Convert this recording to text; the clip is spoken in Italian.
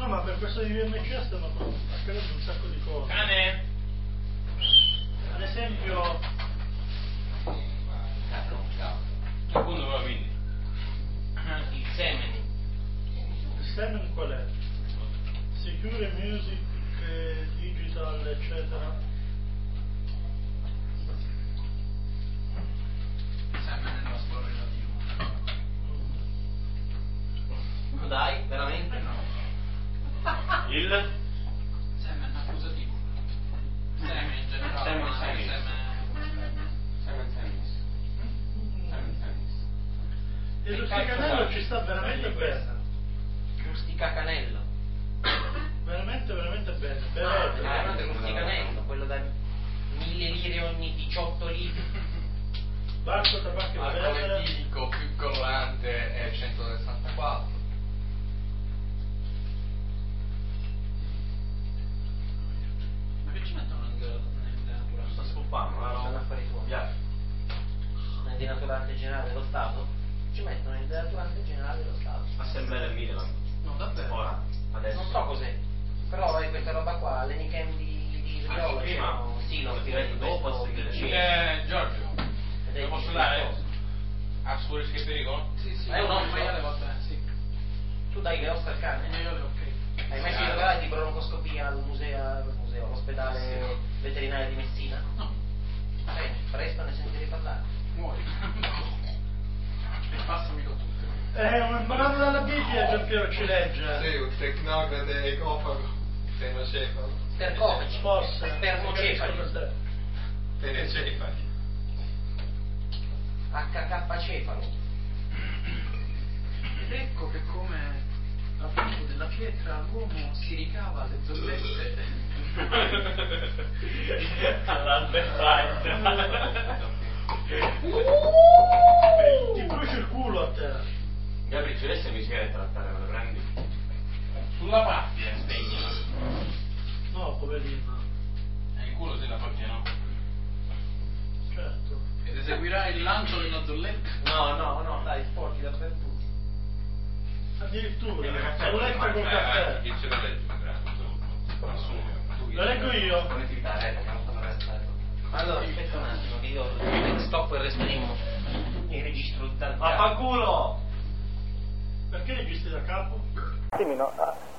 No, ma per questo di VMC stanno accadendo un sacco di cose. Cane! Ad esempio... Appunto va quindi. Il semeni. Il semen qual è? Secure Music, Digital, eccetera. Semen è il nostro relativo. Dai, veramente? No. Il? Semen accusativo. Semen in generale. E lo sticanello ci sta veramente bene. Un sticacanello. Veramente, veramente bene. Veramente un sticanello, quello da 1000 lire ogni 18 litri. Barco tabacco Ma e come vetera. tipico più colorante è il 164. Ma che ci mettono nel natura? Sto scoppando, Sono affari tuoi. Nel denaturante generale dello Stato? Ci mettono il denaturante generale dello Stato. Assemblea del Milan. No, davvero? Ora, adesso. Non so cos'è, però è questa roba qua, l'Enichem di Viola, prima? sì, lo Direi dopo, questo sì, PC. Giorgio, Ed è lo posso il dare? coso. A suo rischio e pericolo? Sì, sì. È un no, osso? ma io le volte, sì. Tu dai le ossa al cane? Ma io le ok. Hai mai sentito parlare di broncoscopia all'ospedale veterinario di Messina? No, Bene, presto ne sentirei parlare. muori. E passami tutto. È un brano dalla Bibbia, Giampiero ci legge. Sì, un tecnocrate ecofago, tenocefalo, Stercofagi, Forse. spermocefali, tenecefali. HK-cefalo. Ed ecco che come appunto della pietra l'uomo si ricava le zollette. All'Albert Einstein. Ti bruci il culo a te. Gabri, ci resta mi sigaretta da trattare, me la prendi? Sulla pappia, spegnila. No, poverino. Il culo se la porti, no? Certo. Ed eseguirà il lancio della zolletta. No, dai, sporchi dappertutto. Addirittura. Zolletta col caffè. Chi ce la legge? Lo leggo io. Connettività rete, non sono restato. Allora, aspetta un attimo, che io stop e resteremo il registro dal Vaffanculo! Perché registri da capo? Dimmi, no,